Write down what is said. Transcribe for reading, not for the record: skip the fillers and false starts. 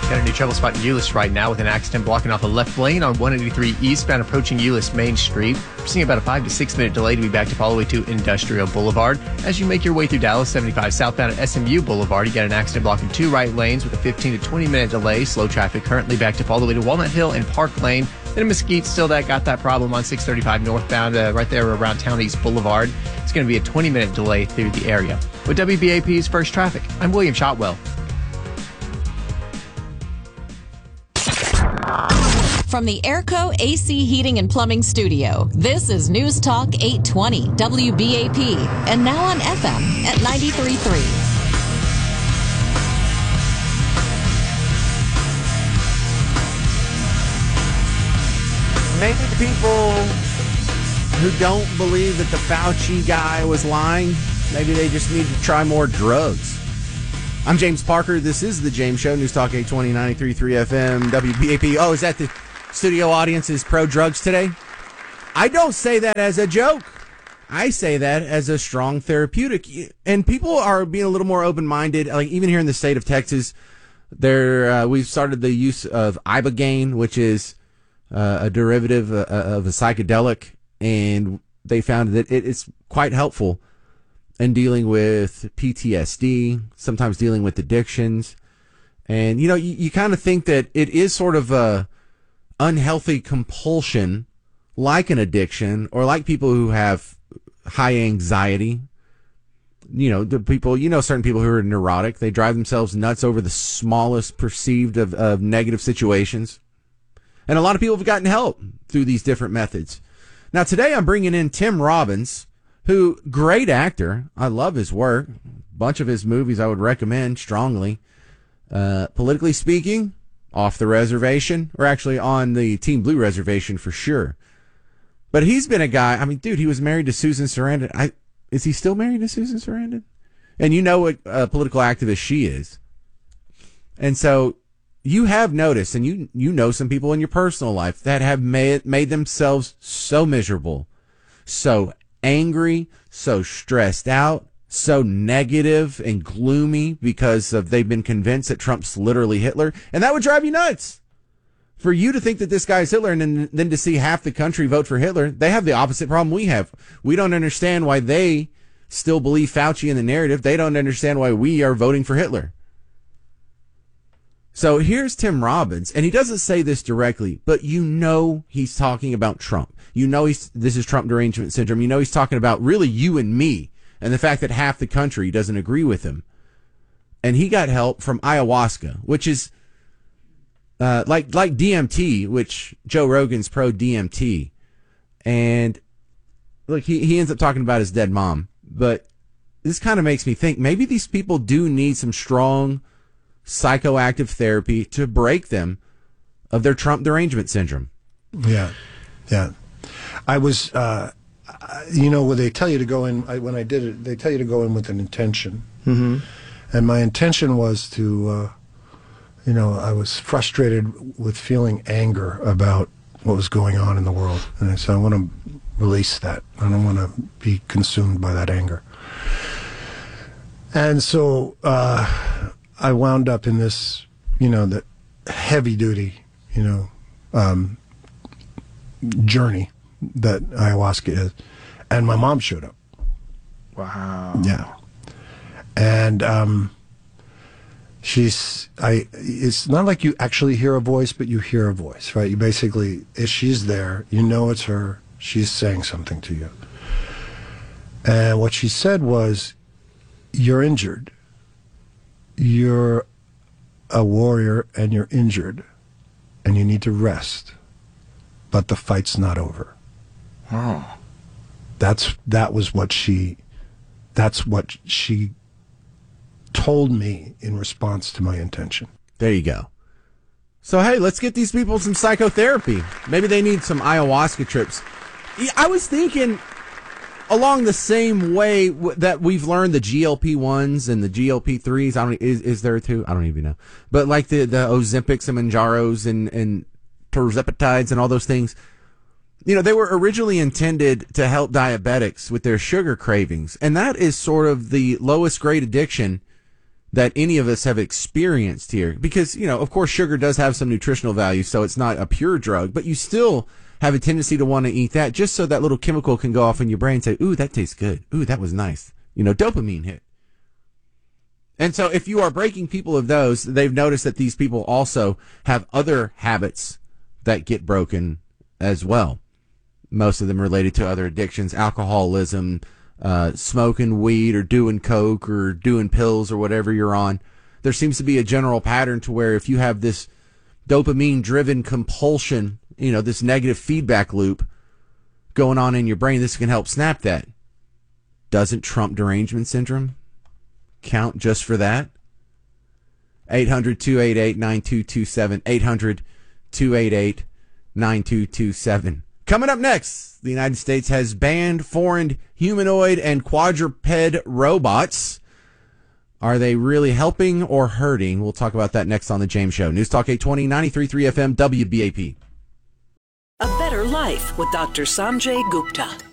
Got a new trouble spot in Euless right now with an accident blocking off the left lane on 183 eastbound approaching Euless Main Street. We're seeing about a 5 to 6 minute delay to be backed up all the way to Industrial Boulevard. As you make your way through Dallas, 75 southbound at SMU Boulevard, you got an accident blocking 2 right lanes with a 15 to 20 minute delay. Slow traffic currently backed up all the way to Walnut Hill and Park Lane. Then in Mesquite, still got that problem on 635 northbound right there around Town East Boulevard. It's going to be a 20-minute delay through the area. With WBAP's First Traffic, I'm William Shotwell. From the Airco AC Heating and Plumbing Studio, this is News Talk 820 WBAP, and now on FM at 93.3. Maybe the people who don't believe that the Fauci guy was lying, maybe they just need to try more drugs. I'm James Parker. This is The James Show, News Talk 820, 93.3 FM, WBAP. Oh, is that the studio audience is pro-drugs today? I don't say that as a joke. I say that as a strong therapeutic. And people are being a little more open-minded. Like even here in the state of Texas, we've started the use of Ibogaine, which is a derivative of a psychedelic, and they found that it's quite helpful in dealing with PTSD, sometimes dealing with addictions. And, you kind of think that it is sort of a unhealthy compulsion, like an addiction, or like people who have high anxiety. The people, certain people who are neurotic, they drive themselves nuts over the smallest perceived of negative situations. And a lot of people have gotten help through these different methods. Now, today I'm bringing in Tim Robbins, who, great actor. I love his work. Bunch of his movies I would recommend strongly. Politically speaking, off the reservation, or actually on the Team Blue reservation for sure. But he's been a guy, he was married to Susan Sarandon. Is he still married to Susan Sarandon? And you know what a political activist she is. And so you have noticed, and you know some people in your personal life that have made themselves so miserable, so angry, so stressed out, so negative and gloomy because they've been convinced that Trump's literally Hitler. And that would drive you nuts. For you to think that this guy's Hitler and then to see half the country vote for Hitler, they have the opposite problem we have. We don't understand why they still believe Fauci in the narrative. They don't understand why we are voting for Hitler. So here's Tim Robbins, and he doesn't say this directly, but he's talking about Trump. This is Trump derangement syndrome. He's talking about really you and me and the fact that half the country doesn't agree with him. And he got help from ayahuasca, which is like DMT, which Joe Rogan's pro DMT. And look, he ends up talking about his dead mom. But this kind of makes me think maybe these people do need some strong psychoactive therapy to break them of their Trump derangement syndrome. Yeah. I was, where they tell you to go in, when I did it, they tell you to go in with an intention. Mm-hmm. And my intention was to, I was frustrated with feeling anger about what was going on in the world. And I said, I want to release that. I don't want to be consumed by that anger. And so, I wound up in this, the heavy duty, journey that ayahuasca is. And my mom showed up. Wow. Yeah. And it's not like you actually hear a voice, but you hear a voice, right? You basically, if she's there, it's her, she's saying something to you. And what she said was, you're injured. You're a warrior and you're injured and you need to rest, but the fight's not over. Oh. That's what she told me in response to my intention. There you go. So, hey, let's get these people some psychotherapy. Maybe they need some ayahuasca trips. I was thinking along the same way that we've learned the GLP-1s and the GLP-3s. Is there two? I don't even know. But like the Ozempics and Manjaros and Tirzepatides and all those things, they were originally intended to help diabetics with their sugar cravings. And that is sort of the lowest grade addiction that any of us have experienced here. Because, of course, sugar does have some nutritional value, so it's not a pure drug, but you still have a tendency to want to eat that just so that little chemical can go off in your brain and say, ooh, that tastes good. Ooh, that was nice. Dopamine hit. And so if you are breaking people of those, they've noticed that these people also have other habits that get broken as well. Most of them related to other addictions, alcoholism, smoking weed or doing coke or doing pills or whatever you're on. There seems to be a general pattern to where if you have this dopamine-driven compulsion, this negative feedback loop going on in your brain, this can help snap that. Doesn't Trump derangement syndrome count just for that? 800-288-9227. 800-288-9227. Coming up next, the United States has banned foreign humanoid and quadruped robots. Are they really helping or hurting? We'll talk about that next on The James Show. News Talk 820, 93.3 FM, WBAP. A better life with Dr. Sanjay Gupta.